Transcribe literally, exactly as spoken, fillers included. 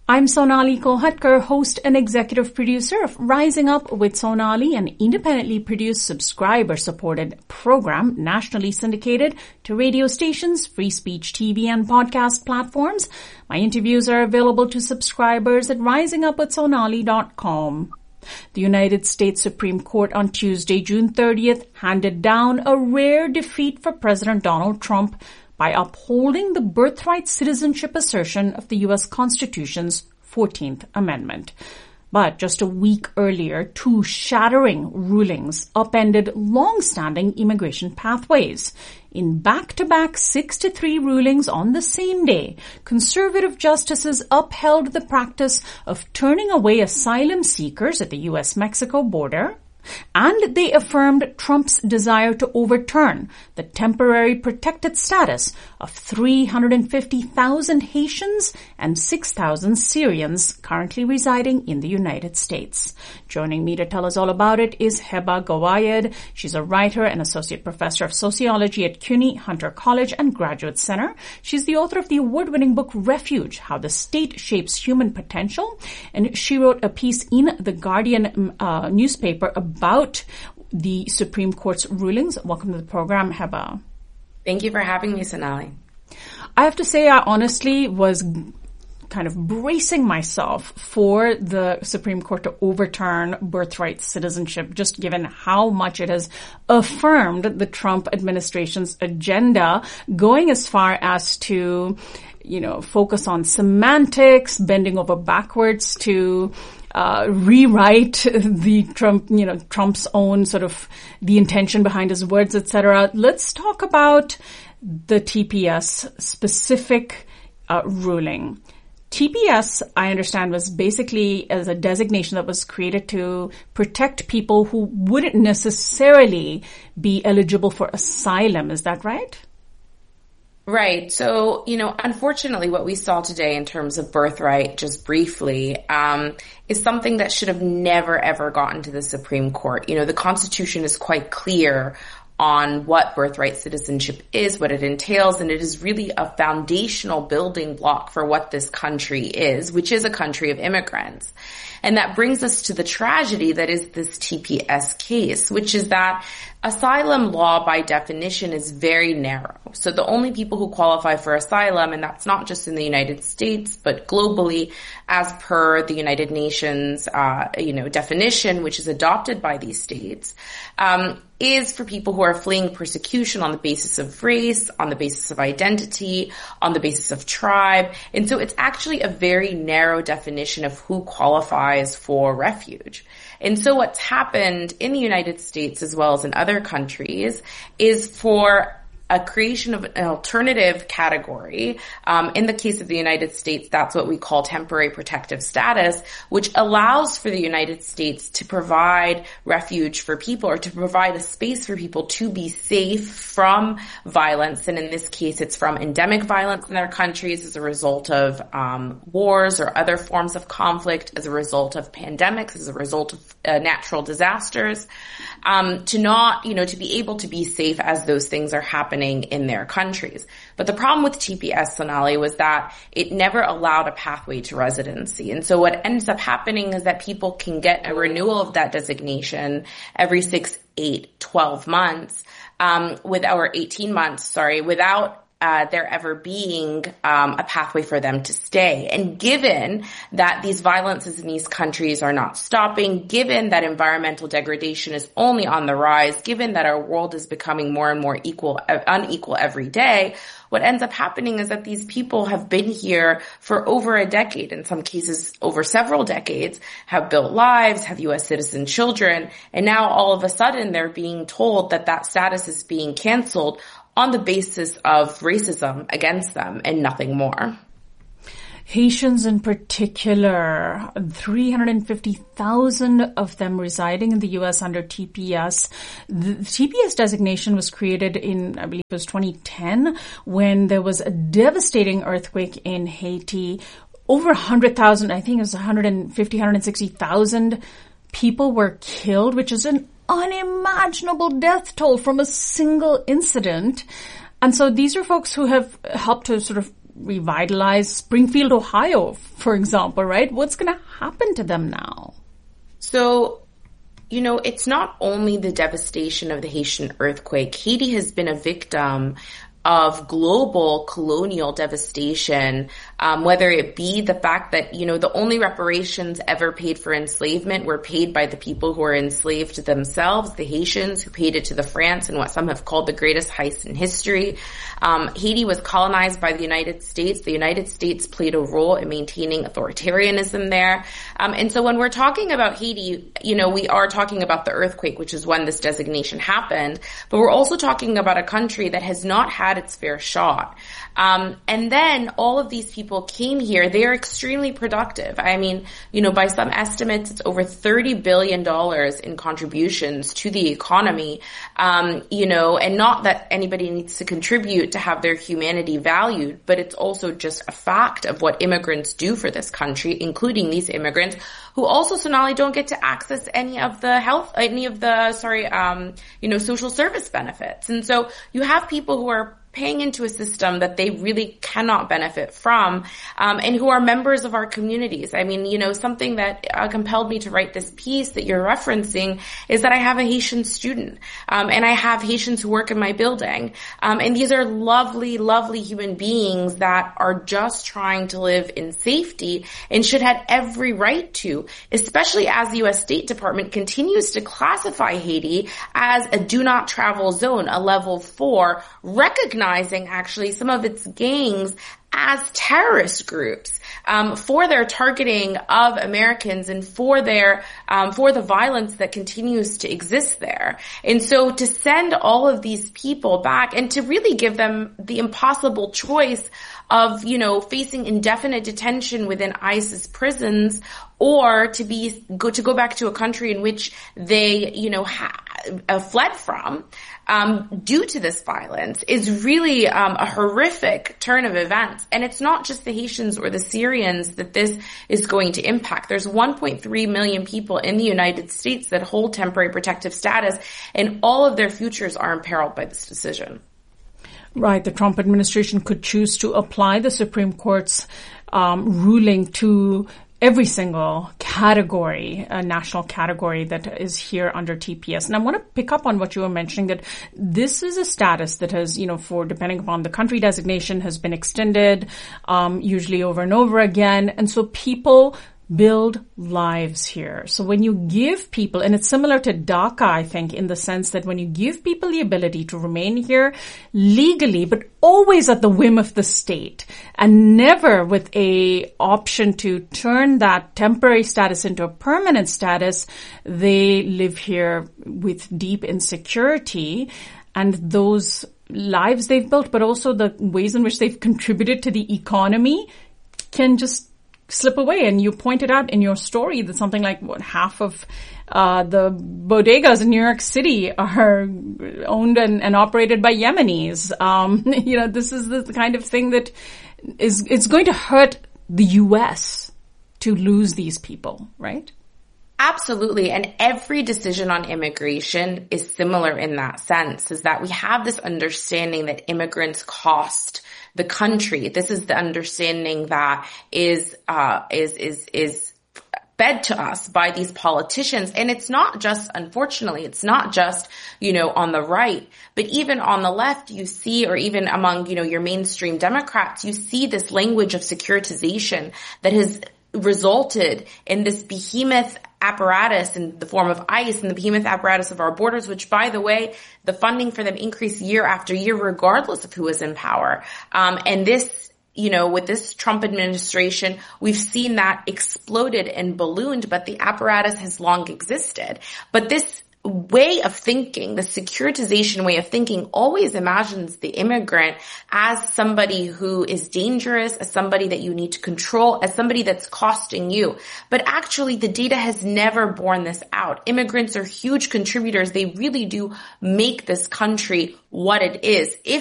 I'm Sonali Kolhatkar, host and executive producer of Rising Up with Sonali, an independently produced, subscriber-supported program nationally syndicated to radio stations, free speech T V, and podcast platforms. My interviews are available to subscribers at rising up with sonali dot com. The United States Supreme Court on Tuesday, June thirtieth, handed down a rare defeat for President Donald Trump by upholding the birthright citizenship assertion of the U S Constitution's fourteenth Amendment. But just a week earlier, two shattering rulings upended long-standing immigration pathways. In back-to-back six to three rulings on the same day, conservative justices upheld the practice of turning away asylum seekers at the U S Mexico border, and they affirmed Trump's desire to overturn the temporary protected status of three hundred fifty thousand Haitians and six thousand Syrians currently residing in the United States. Joining me to tell us all about it is Heba Gawayed. She's a writer and associate professor of sociology at CUNY Hunter College and Graduate Center. She's the author of the award-winning book Refuge, How the State Shapes Human Potential, and she wrote a piece in The Guardian uh, newspaper about about the Supreme Court's rulings. Welcome to the program, Heba. Thank you for having me, Sonali. I have to say I honestly was kind of bracing myself for the Supreme Court to overturn birthright citizenship, just given how much it has affirmed the Trump administration's agenda, going as far as to, you know, focus on semantics, bending over backwards to Uh, rewrite the Trump, you know, Trump's own sort of the intention behind his words, et cetera. Let's talk about the T P S specific uh, ruling. T P S, I understand, was basically as a designation that was created to protect people who wouldn't necessarily be eligible for asylum. Is that right? Right. So, you know, unfortunately, what we saw today in terms of birthright, just briefly, um, is something that should have never, ever gotten to the Supreme Court. You know, the Constitution is quite clear on what birthright citizenship is, what it entails, and it is really a foundational building block for what this country is, which is a country of immigrants. And that brings us to the tragedy that is this T P S case, which is that asylum law by definition is very narrow. So the only people who qualify for asylum, and that's not just in the United States, but globally, as per the United Nations, uh, you know, definition, which is adopted by these states, um, is for people who are fleeing persecution on the basis of race, on the basis of identity, on the basis of tribe. And so it's actually a very narrow definition of who qualifies for refuge. And so what's happened in the United States as well as in other countries is for a creation of an alternative category. Um, in the case of the United States, that's what we call temporary protective status, which allows for the United States to provide refuge for people or to provide a space for people to be safe from violence. And in this case, it's from endemic violence in their countries as a result of um, wars or other forms of conflict, as a result of pandemics, as a result of uh, natural disasters, um, to not, you know, to be able to be safe as those things are happening in their countries. But the problem with T P S, Sonali, was that it never allowed a pathway to residency. And so what ends up happening is that people can get a renewal of that designation every six, eight, twelve months, um, with our eighteen months, sorry, without Uh, there ever being um, a pathway for them to stay. And given that these violences in these countries are not stopping, given that environmental degradation is only on the rise, given that our world is becoming more and more equal, uh, unequal every day, what ends up happening is that these people have been here for over a decade, in some cases over several decades, have built lives, have U S citizen children, and now all of a sudden they're being told that that status is being canceled on the basis of racism against them and nothing more. Haitians in particular, three hundred fifty thousand of them residing in the U S under T P S. The T P S designation was created in, I believe it was twenty ten, when there was a devastating earthquake in Haiti. Over one hundred thousand, I think it was one hundred fifty, one hundred sixty thousand people were killed, which is an unimaginable death toll from a single incident. And so these are folks who have helped to sort of revitalize Springfield, Ohio, for example, right? What's going to happen to them now? So, you know, it's not only the devastation of the Haitian earthquake. Haiti has been a victim of global colonial devastation, um, whether it be the fact that, you know, the only reparations ever paid for enslavement were paid by the people who were enslaved themselves, the Haitians, who paid it to the France in what some have called the greatest heist in history. Um, Haiti was colonized by the United States. The United States played a role in maintaining authoritarianism there. Um, and so when we're talking about Haiti, you know, we are talking about the earthquake, which is when this designation happened, but we're also talking about a country that has not had its fair shot. Um, and then all of these people came here. They are extremely productive. I mean, you know, by some estimates, it's over thirty billion dollars in contributions to the economy. Um, you know, and not that anybody needs to contribute to have their humanity valued, but it's also just a fact of what immigrants do for this country, including these immigrants who also, Sonali, don't get to access any of the health, any of the, sorry, um, you know, social service benefits. And so you have people who are paying into a system that they really cannot benefit from, um, and who are members of our communities. I mean, you know, something that uh, compelled me to write this piece that you're referencing is that I have a Haitian student, um, and I have Haitians who work in my building. Um, and these are lovely, lovely human beings that are just trying to live in safety and should have every right to, especially as the U S State Department continues to classify Haiti as a do not travel zone, a level four, recognizing actually some of its gangs as terrorist groups, um, for their targeting of Americans and for their, um, for the violence that continues to exist there. And so to send all of these people back and to really give them the impossible choice of, you know, facing indefinite detention within ICE's prisons, or to be, go, to go back to a country in which they, you know, ha, uh, fled from, um, due to this violence is really, um, a horrific turn of events. And it's not just the Haitians or the Syrians that this is going to impact. There's one point three million people in the United States that hold temporary protective status, and all of their futures are imperiled by this decision. Right. The Trump administration could choose to apply the Supreme Court's um, ruling to every single category, a national category that is here under T P S. And I want to pick up on what you were mentioning, that this is a status that has, you know, for depending upon the country designation, has been extended, um, usually over and over again. And so people build lives here. So when you give people, and it's similar to DACA, I think, in the sense that when you give people the ability to remain here legally, but always at the whim of the state, and never with a option to turn that temporary status into a permanent status, they live here with deep insecurity. And those lives they've built, but also the ways in which they've contributed to the economy, can just slip away. And you pointed out in your story that something like what half of uh the bodegas in New York City are owned and, and operated by Yemenis. Um, you know, this is the kind of thing that is it's going to hurt the U S to lose these people, right? Absolutely. And every decision on immigration is similar in that sense, is that we have this understanding that immigrants cost the country. This is the understanding that is, uh, is, is, is fed to us by these politicians. And it's not just, unfortunately, it's not just, you know, on the right, but even on the left, you see, or even among, you know, your mainstream Democrats, you see this language of securitization that has resulted in this behemoth apparatus in the form of ICE and the behemoth apparatus of our borders, which, by the way, the funding for them increased year after year, regardless of who is in power. Um, and this, you know, with this Trump administration, we've seen that exploded and ballooned, but the apparatus has long existed. But this way of thinking, the securitization way of thinking, always imagines the immigrant as somebody who is dangerous, as somebody that you need to control, as somebody that's costing you. But actually, the data has never borne this out. Immigrants are huge contributors. They really do make this country what it is. If